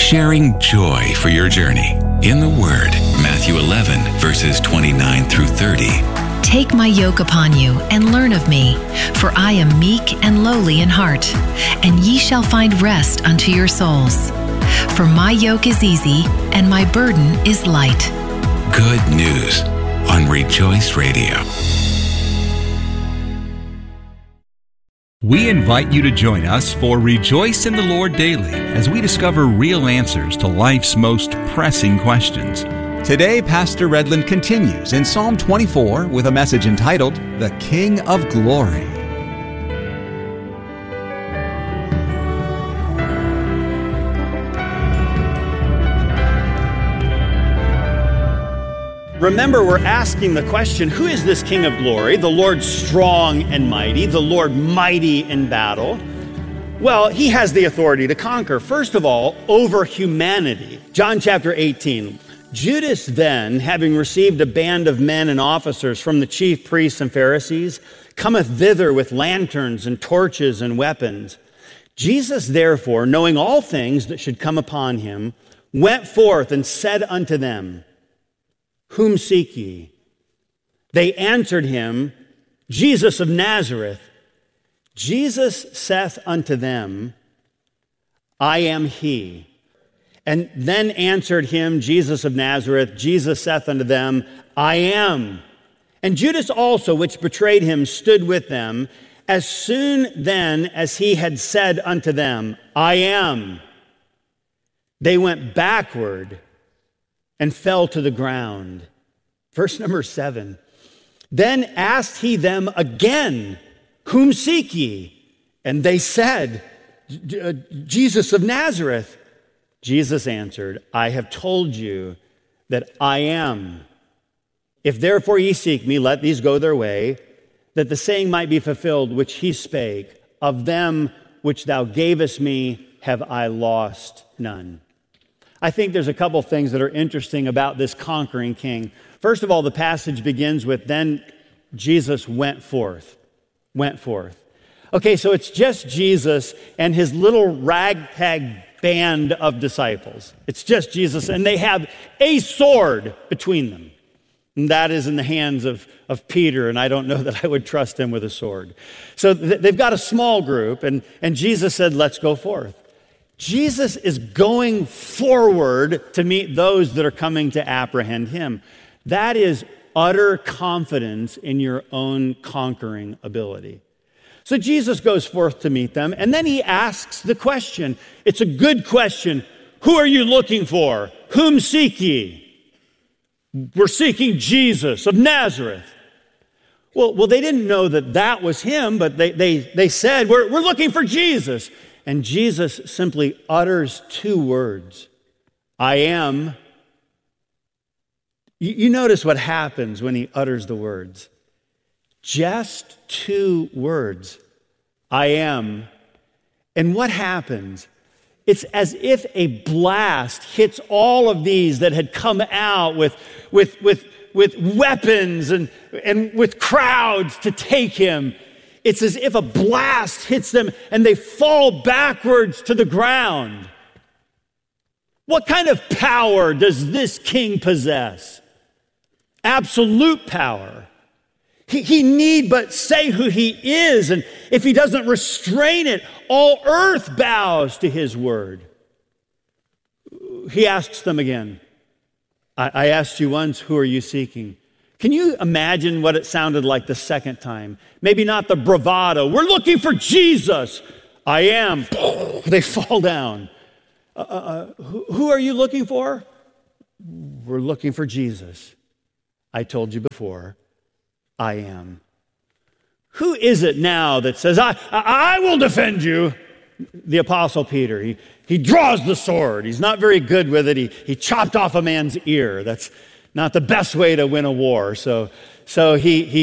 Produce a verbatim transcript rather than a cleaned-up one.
sharing joy for your journey in the Word. Matthew eleven, verses twenty-nine through thirty. Take my yoke upon you and learn of me, for I am meek and lowly in heart, and ye shall find rest unto your souls. For my yoke is easy and my burden is light. Good news on Rejoice Radio. We invite you to join us for Rejoice in the Lord Daily as we discover real answers to life's most pressing questions. Today, Pastor Redland continues in Psalm twenty-four with a message entitled, The King of Glory. Remember, we're asking the question, who is this King of Glory? The Lord strong and mighty, the Lord mighty in battle. Well, he has the authority to conquer, first of all, over humanity. John chapter eighteen. Judas then, having received a band of men and officers from the chief priests and Pharisees, cometh thither with lanterns and torches and weapons. Jesus therefore, knowing all things that should come upon him, went forth and said unto them, Whom seek ye? They answered him, Jesus of Nazareth. Jesus saith unto them, I am he. And then answered him, Jesus of Nazareth. Jesus saith unto them, I am. And Judas also, which betrayed him, stood with them. As soon then as he had said unto them, I am, they went backward and fell to the ground. Verse number seven. Then asked he them again, Whom seek ye? And they said, Jesus of Nazareth. Jesus answered, I have told you that I am. If therefore ye seek me, let these go their way, that the saying might be fulfilled which he spake, of them which thou gavest me have I lost none. I think there's a couple things that are interesting about this conquering king. First of all, the passage begins with, then Jesus went forth. Went forth. Okay, so it's just Jesus and his little ragtag band of disciples. It's just Jesus, and they have a sword between them. And that is in the hands of, of Peter, and I don't know that I would trust him with a sword. So th- they've got a small group, and, and Jesus said, let's go forth. Jesus is going forward to meet those that are coming to apprehend him. That is utter confidence in your own conquering ability. So Jesus goes forth to meet them, and then he asks the question. It's a good question. Who are you looking for? Whom seek ye? We're seeking Jesus of Nazareth. Well, well, they didn't know that that was him, but they, they, they said, we're, we're looking for Jesus. And Jesus simply utters two words, I am. You, you notice what happens when he utters the words. Just two words, I am. And what happens? It's as if a blast hits all of these that had come out with, with, with, with weapons and, and with crowds to take him. It's as if a blast hits them and they fall backwards to the ground. What kind of power does this king possess? Absolute power. He, he need but say who he is, and if he doesn't restrain it, all earth bows to his word. He asks them again. I, I asked you once, who are you seeking? Can you imagine what it sounded like the second time? Maybe not the bravado. We're looking for Jesus. I am. They fall down. Uh, uh, who, who are you looking for? We're looking for Jesus. I told you before, I am. Who is it now that says, I, I, I will defend you? The Apostle Peter. He, he draws the sword. He's not very good with it. He, he chopped off a man's ear. That's not the best way to win a war. So, so he, he